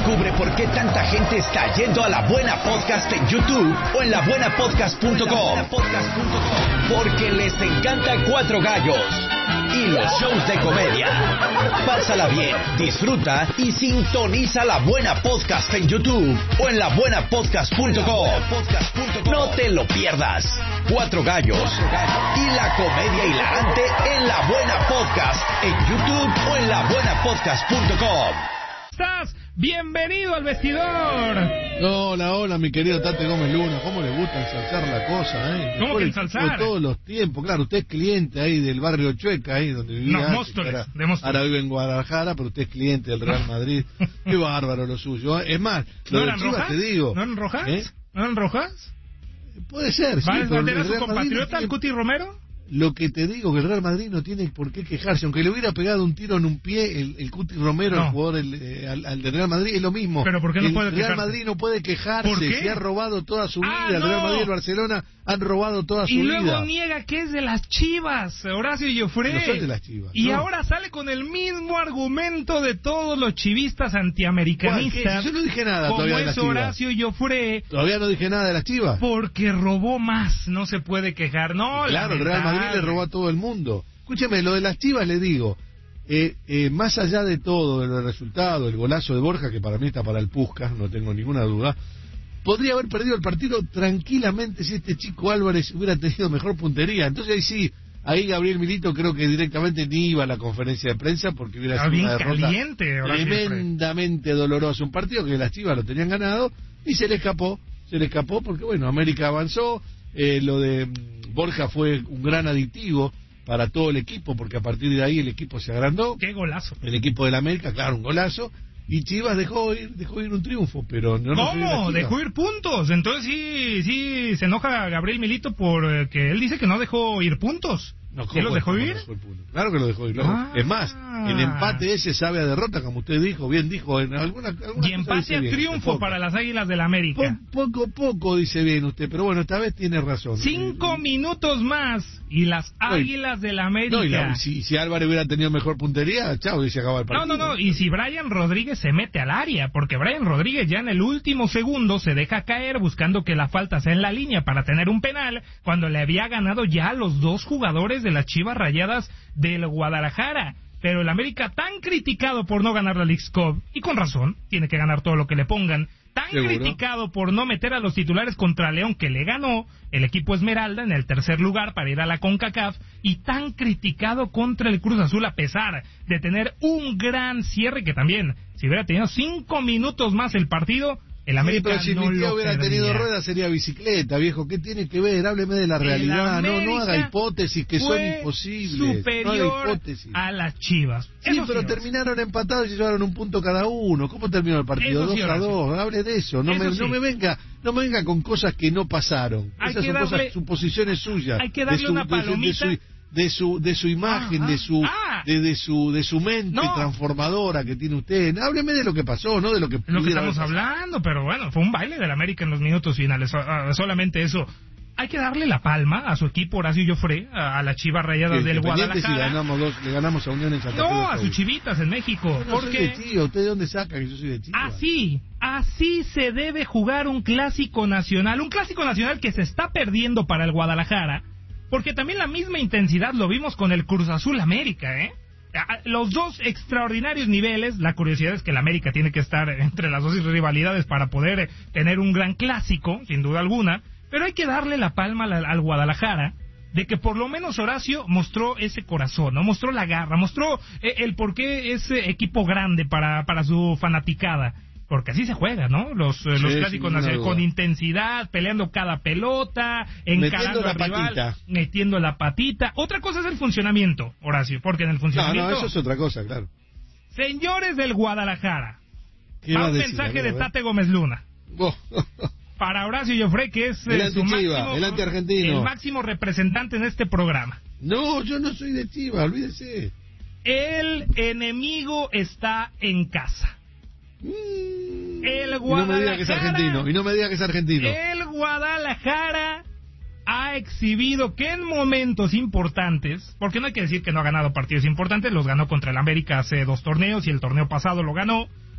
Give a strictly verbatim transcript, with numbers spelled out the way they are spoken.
Descubre por qué tanta gente está yendo a La Buena Podcast en YouTube o en la buena podcast punto com. Porque les encanta Cuatro Gallos y los shows de comedia. Pásala bien, disfruta y sintoniza La Buena Podcast en YouTube o en la buena podcast punto com. No te lo pierdas. Cuatro Gallos y la comedia hilarante en La Buena Podcast en YouTube o en la buena podcast punto com. ¿Estás? Bienvenido al vestidor. Hola, hola, mi querido Tate Gómez Luna. ¿Cómo le gusta ensalzar la cosa, eh? ¿Cómo que ensalzar? De todos los tiempos. Claro, usted es cliente ahí del barrio Chueca, ahí donde vivía. No, Móstoles, ahora, de Móstoles. ahora vive en Guadalajara, pero usted es cliente del Real Madrid. Qué bárbaro lo suyo. Es más, lo ¿No de eran Chivas rojas? te digo. ¿No eran rojas? ¿Eh? ¿No eran rojas? Puede ser, sí. ¿Va a pero defender el a su Real Madrid compatriota, no el tiene- Cuti Romero? Lo que te digo, que el Real Madrid no tiene por qué quejarse. Aunque le hubiera pegado un tiro en un pie el, el Cuti Romero, No. el jugador el, eh, al, al del Real Madrid, es lo mismo. ¿Pero por qué no el puede Real quejarse? Madrid no puede quejarse. ¿Por qué? Se ha robado toda su Ah, vida. El Real no. Madrid y el Barcelona han robado toda su Y vida. luego niega que es de las Chivas, Horacio Joffre. No son de las Chivas, Y no. ahora sale con el mismo argumento de todos los chivistas ¿Cuál? antiamericanistas. ¿Qué? Yo no dije nada como todavía de es las Chivas. Horacio Joffre, Todavía no dije nada de las Chivas. porque robó más, no se puede quejar. No, Claro, el Real Madrid le robó a todo el mundo. Escúcheme, lo de las Chivas le digo, eh, eh, más allá de todo, de los resultados, el golazo de Borja, que para mí está para el Puskás, no tengo ninguna duda, podría haber perdido el partido tranquilamente si este chico Álvarez hubiera tenido mejor puntería. Entonces ahí sí, ahí Gabriel Milito creo que directamente ni iba a la conferencia de prensa porque hubiera Está sido bien una derrota caliente, Horacio Joffre. tremendamente dolorosa. Un partido que las Chivas lo tenían ganado y se le escapó, se le escapó porque bueno, América avanzó, eh, lo de mm, Borja fue un gran aditivo para todo el equipo, porque a partir de ahí el equipo se agrandó, Qué golazo. el equipo del América, claro, un golazo, y Chivas dejó ir, dejó ir un triunfo, pero no no fue las ¿Cómo? Chivas. Dejó ir puntos. Entonces sí, sí, se enoja Gabriel Milito porque él dice que no dejó ir puntos. No, ¿Sí los ¿cómo- dejó cómo ir? dejó el punto? Claro que lo dejó ir. lo- Ah. Es más, el empate ese sabe a derrota, como usted dijo, bien dijo, en alguna, alguna Y empate a triunfo para las Águilas del América. Po- poco poco dice bien usted, pero bueno, esta vez tiene razón. Cinco Eh, minutos más y las Águilas del América. No, y la- si, si Álvarez hubiera tenido mejor puntería, chao, y se acaba el No, partido. no, no, y si Brian Rodríguez se mete al área, porque Brian Rodríguez ya en el último segundo se deja caer buscando que la falta sea en la línea para tener un penal, cuando le había ganado ya a los dos jugadores de las Chivas Rayadas del Guadalajara. Pero el América, tan criticado por no ganar la Leagues Cup, y con razón, tiene que ganar todo lo que le pongan, tan ¿Seguro? criticado por no meter a los titulares contra León, que le ganó el equipo Esmeralda en el tercer lugar para ir a la CONCACAF, y tan criticado contra el Cruz Azul a pesar de tener un gran cierre, que también, si hubiera tenido cinco minutos más el partido, el Sí, América pero si no mi tío lo hubiera perdía. tenido ruedas sería bicicleta, viejo. ¿Qué tiene que ver? Hábleme de la El realidad. No, no América haga hipótesis que son fue imposibles. No haga superior hipótesis. a las Chivas. Sí, Eso pero sí, terminaron empatados y llevaron un punto cada uno. ¿Cómo terminó el partido? Eso sí, Dos a Horacio. dos. Hable de eso. No Eso me, sí. no me venga, no me venga con cosas que no pasaron. Hay Esas que son darle- cosas, suposiciones suyas. hay que darle de su, una de su- de palomita. su, de su, de su imagen, Ah, de su, ah. de, de su, de su mente No. transformadora que tiene usted. Hábleme de lo que pasó, no de lo que Es lo que pudiera estamos haber pasado. hablando, pero bueno, fue un baile del América en los minutos finales, so- ah, solamente eso. Hay que darle la palma a su equipo Horacio Joffre, a, a las Chivas Rayadas Sí, del Independiente, si Guadalajara. ganamos dos, le ganamos a Unión en Santa Fe. No, dos a uno. sus Chivitas en México. Yo no soy Porque de Chivas. ¿Usted de dónde saca que yo soy de Chivas? así, así se debe jugar un clásico nacional. Un clásico nacional que se está perdiendo para el Guadalajara, porque también la misma intensidad lo vimos con el Cruz Azul América, ¿eh? A- Los dos extraordinarios niveles. La curiosidad es que el América tiene que estar entre las dos rivalidades para poder eh, tener un gran clásico, sin duda alguna. Pero hay que darle la palma al, al Guadalajara, de que por lo menos Horacio mostró ese corazón, ¿no? Mostró la garra, mostró eh, el por qué es eh, equipo grande para, para su fanaticada. Porque así se juega, ¿no? Los, eh, Sí, los sin clásicos ninguna nacionales, duda. con intensidad, peleando cada pelota, encarando Metiendo la al rival, patita. metiendo la patita. Otra cosa es el funcionamiento, Horacio, porque en el No, funcionamiento... no, eso es otra cosa, claro. Señores del Guadalajara, ¿Qué va va a un decir? mensaje A ver, de a ver. Tate Gómez Luna Oh. para Horacio Joffre, que es El eh, su anti-Chiva, máximo, el anti-argentino. el máximo representante en este programa. No, yo no soy de Chivas, olvídese. El enemigo está en casa. Mm. El Y no me diga que es Guadalajara- argentino, y no me diga que es argentino. El Guadalajara ha exhibido que en momentos importantes, porque no hay que decir que no ha ganado partidos importantes, los ganó contra el América hace dos torneos y el torneo pasado lo ganó,